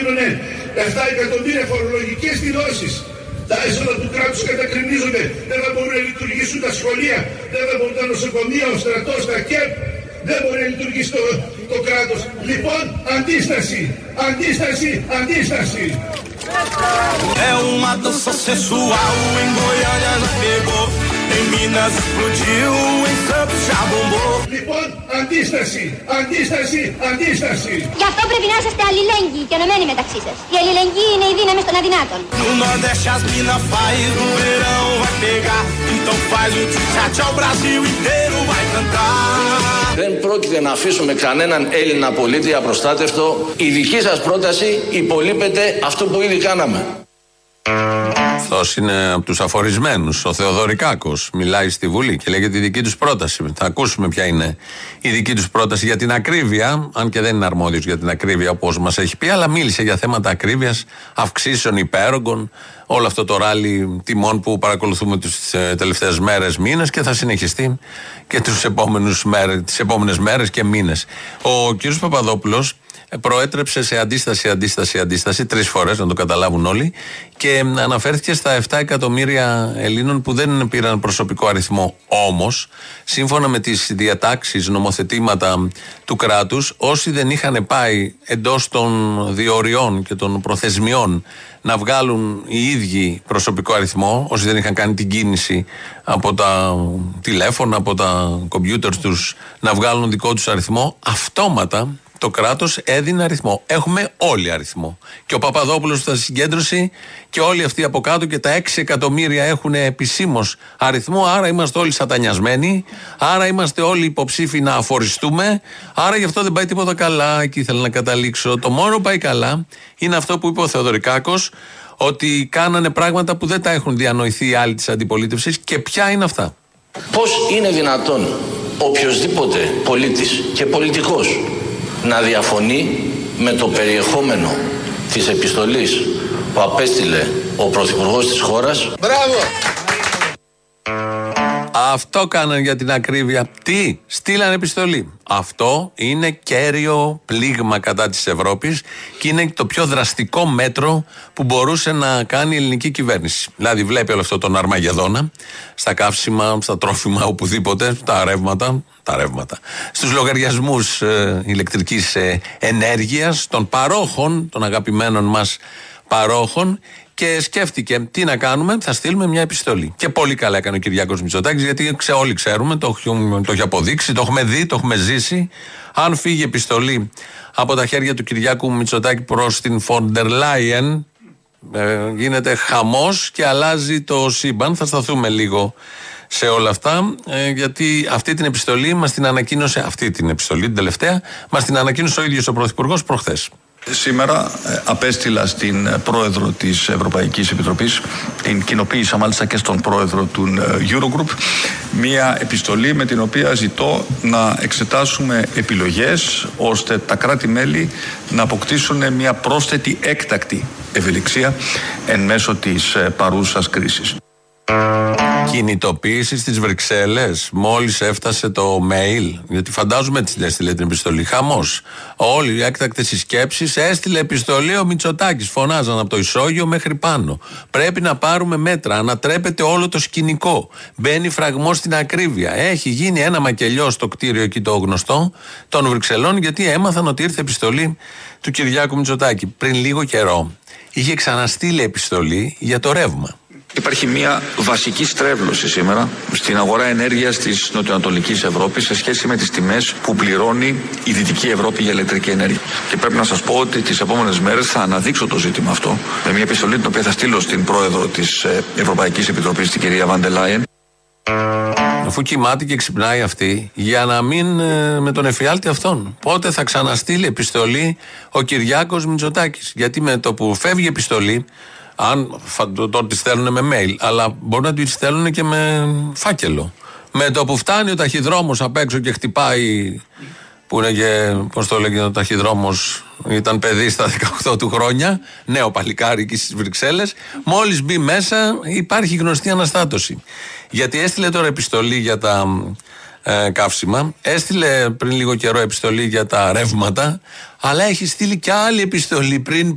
δίνουν 7 εκατομμύρια φορολογικές δηλώσεις. Τα έσοδα του κράτους κατακρινίζονται. Δεν θα μπορούν να λειτουργήσουν τα σχολεία, δεν θα μπορούν τα νοσοκομεία, ο στρατός, τα ΚΕΠ. Δεν μπορεί να λειτουργήσει το κράτος. Λοιπόν, αντίσταση, αντίσταση, αντίσταση. É uma dança sensual, em Goiânia já pegou, em Minas explodiu, em Santos já bombou. Λοιπόν, αντίσταση, αντίσταση, αντίσταση. Γι' αυτό πρέπει να είσαστε αλληλέγγυοι και ενωμένοι μεταξύ σας. Η αλληλεγγύη είναι η δύναμη των αδυνάτων. No Nordeste as mina faz, o verão vai pegar, então faz o tchá-tchá, o Brasil inteiro vai cantar. Δεν πρόκειται να αφήσουμε κανέναν Έλληνα πολίτη απροστάτευτο. Η δική σας πρόταση υπολείπεται αυτό που ήδη κάναμε. Αυτός είναι από τους αφορισμένους. Ο Θεοδωρικάκος μιλάει στη Βουλή και λέγεται τη δική τους πρόταση. Θα ακούσουμε ποια είναι η δική τους πρόταση για την ακρίβεια, αν και δεν είναι αρμόδιος για την ακρίβεια όπως μας έχει πει, αλλά μίλησε για θέματα ακρίβειας, αυξήσεων υπέρογκων, όλο αυτό το ράλι τιμών που παρακολουθούμε τις τελευταίες μέρες, μήνες και θα συνεχιστεί και τις επόμενες μέρες και μήνες. Ο κ. Παπαδόπουλος προέτρεψε σε αντίσταση 3 φορές, να το καταλάβουν όλοι, και αναφέρθηκε στα 7 εκατομμύρια Ελλήνων που δεν πήραν προσωπικό αριθμό. Όμως, σύμφωνα με τις διατάξεις, νομοθετήματα του κράτους, όσοι δεν είχαν πάει εντός των διοριών και των προθεσμιών να βγάλουν οι ίδιοι προσωπικό αριθμό, όσοι δεν είχαν κάνει την κίνηση από τα τηλέφωνα, από τα κομπιούτερ τους, να βγάλουν δικό τους αριθμό, αυτόματα το κράτος έδινε αριθμό. Έχουμε όλοι αριθμό. Και ο Παπαδόπουλος θα συγκέντρωση και όλοι αυτοί από κάτω και τα 6 εκατομμύρια έχουν επισήμως αριθμό. Άρα είμαστε όλοι σατανιασμένοι. Άρα είμαστε όλοι υποψήφοι να αφοριστούμε. Άρα γι' αυτό δεν πάει τίποτα καλά. Εκεί ήθελα να καταλήξω. Το μόνο που πάει καλά είναι αυτό που είπε ο Θεοδωρικάκος, ότι κάνανε πράγματα που δεν τα έχουν διανοηθεί οι άλλοι της αντιπολίτευσης. Και ποια είναι αυτά? Πώς είναι δυνατόν οποιοσδήποτε πολίτης και πολιτικός να διαφωνεί με το περιεχόμενο της επιστολής που απέστειλε ο Πρωθυπουργός της χώρας? Μπράβο! Αυτό κάνανε για την ακρίβεια. Τι? Στείλανε επιστολή. Αυτό είναι κέριο πλήγμα κατά της Ευρώπης και είναι το πιο δραστικό μέτρο που μπορούσε να κάνει η ελληνική κυβέρνηση. Δηλαδή βλέπει όλο αυτό τον Αρμαγεδόνα στα καύσιμα, στα τρόφιμα, οπουδήποτε, τα ρεύματα, στους λογαριασμούς ηλεκτρικής ενέργειας των παρόχων, των αγαπημένων μας παρόχων, και σκέφτηκε τι να κάνουμε, θα στείλουμε μια επιστολή. Και πολύ καλά έκανε ο Κυριάκος Μητσοτάκης, γιατί όλοι ξέρουμε, το έχει αποδείξει, το έχουμε δει, το έχουμε ζήσει. Αν φύγει επιστολή από τα χέρια του Κυριάκου Μητσοτάκη προς την Φόντερ Λάιεν, γίνεται χαμός και αλλάζει το σύμπαν. Θα σταθούμε λίγο σε όλα αυτά, γιατί αυτή την επιστολή μας την ανακοίνωσε, την τελευταία, μας την ανακοίνωσε ο ίδιος ο Πρωθυπουργός προχθές. Σήμερα απέστειλα στην πρόεδρο της Ευρωπαϊκής Επιτροπής, την κοινοποίησα μάλιστα και στον πρόεδρο του Eurogroup, μία επιστολή με την οποία ζητώ να εξετάσουμε επιλογές ώστε τα κράτη-μέλη να αποκτήσουν μια πρόσθετη έκτακτη ευελιξία εν μέσω της παρούσας κρίσης. Κινητοποίηση στις Βρυξέλλες. Μόλις έφτασε το mail, γιατί φαντάζομαι έτσι έστειλε την επιστολή. Χαμός. Όλοι οι έκτακτες συσκέψεις, έστειλε επιστολή ο Μητσοτάκης. Φωνάζαν από το ισόγειο μέχρι πάνω. Πρέπει να πάρουμε μέτρα. Ανατρέπεται όλο το σκηνικό. Μπαίνει φραγμός στην ακρίβεια. Έχει γίνει ένα μακελιό στο κτίριο εκεί το γνωστό των Βρυξελών, γιατί έμαθαν ότι ήρθε επιστολή του Κυριάκου Μητσοτάκη. Πριν λίγο καιρό είχε ξαναστείλει επιστολή για το ρεύμα. Υπάρχει μια βασική στρέβλωση σήμερα στην αγορά ενέργειας της νοτιοανατολικής Ευρώπης σε σχέση με τις τιμές που πληρώνει η Δυτική Ευρώπη για ηλεκτρική ενέργεια. Και πρέπει να σας πω ότι τις επόμενες μέρες θα αναδείξω το ζήτημα αυτό με μια επιστολή την οποία θα στείλω στην πρόεδρο της Ευρωπαϊκής Επιτροπής, την κυρία Βάντερ Λάιεν. Αφού κοιμάται και ξυπνάει αυτή, για να μην με τον εφιάλτη αυτόν. Πότε θα ξαναστείλει επιστολή ο Κυριάκος Μητσοτάκης? Γιατί με το που φεύγει επιστολή, αν τώρα τη στέλνουν με mail, αλλά μπορεί να τη στέλνουν και με φάκελο. Με το που φτάνει ο ταχυδρόμος απ' έξω και χτυπάει, που λέγε, πώς το λέγε ο ταχυδρόμος, ήταν παιδί στα 18 του χρόνια, νέο παλικάρι εκεί στις Βρυξέλλες, μόλις μπει μέσα υπάρχει γνωστή αναστάτωση. Γιατί έστειλε τώρα επιστολή για τα καύσιμα, έστειλε πριν λίγο καιρό επιστολή για τα ρεύματα, αλλά έχει στείλει και άλλη επιστολή πριν